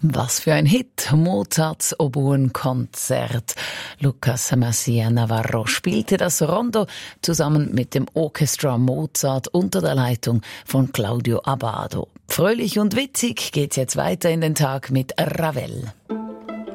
Was für ein Hit, Mozarts Oboenkonzert. Lucas Masia Navarro spielte das Rondo zusammen mit dem Orchestra Mozart unter der Leitung von Claudio Abbado. Fröhlich und witzig geht's jetzt weiter in den Tag mit Ravel.